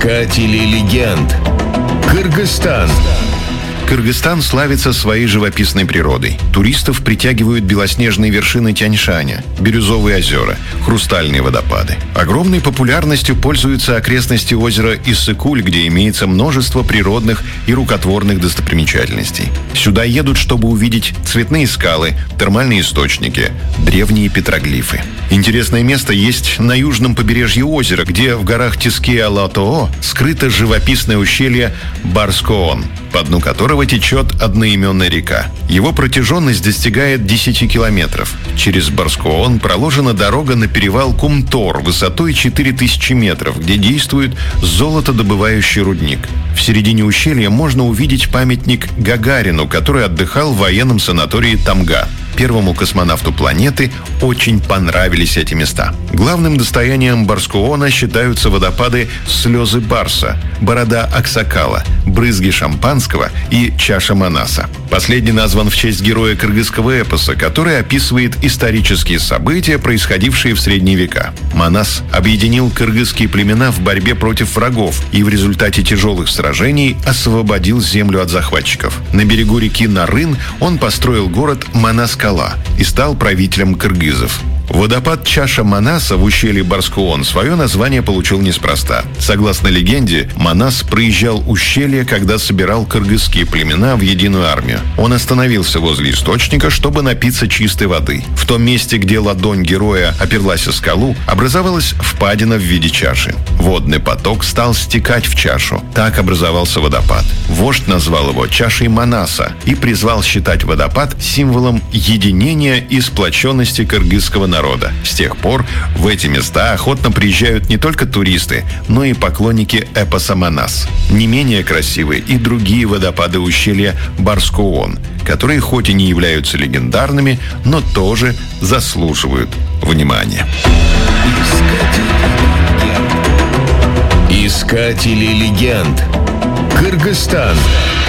Искатели легенд. Кыргызстан. Кыргызстан славится своей живописной природой. Туристов притягивают белоснежные вершины Тянь-Шаня, бирюзовые озера, хрустальные водопады. Огромной популярностью пользуются окрестности озера Иссык-Куль, где имеется множество природных и рукотворных достопримечательностей. Сюда едут, чтобы увидеть цветные скалы, термальные источники, древние петроглифы. Интересное место есть на южном побережье озера, где в горах Тиския-Алатоо скрыто живописное ущелье Барскоон, по дну которого течет одноименная река. Его протяженность достигает 10 километров. Через Барскоон проложена дорога на перевал Кумтор высотой 4000 метров, где действует золотодобывающий рудник. В середине ущелья можно увидеть памятник Гагарину, который отдыхал в военном санатории Тамга. Первому космонавту планеты очень понравились эти места. Главным достоянием Барскоона считаются водопады «Слезы Барса», «Борода Аксакала», «Брызги шампанского» и «Чаша Манаса». Последний назван в честь героя кыргызского эпоса, который описывает исторические события, происходившие в средние века. Манас объединил кыргызские племена в борьбе против врагов и в результате тяжелых сражений освободил землю от захватчиков. На берегу реки Нарын он построил город Манаскала и стал правителем кыргызов. Водопад Чаша Манаса в ущелье Барскоон свое название получил неспроста. Согласно легенде, Манас проезжал ущелье, когда собирал кыргызские племена в единую армию. Он остановился возле источника, чтобы напиться чистой воды. В том месте, где ладонь героя оперлась о скалу, образовалась впадина в виде чаши. Водный поток стал стекать в чашу. Так образовался водопад. Вождь назвал его чашей Манаса и призвал считать водопад символом единения и сплоченности кыргызского народа. С тех пор в эти места охотно приезжают не только туристы, но и поклонники эпоса Манас. Не менее красивы и другие водопады ущелья Барскоон, которые хоть и не являются легендарными, но тоже заслуживают внимания. Искатели легенд. Кыргызстан.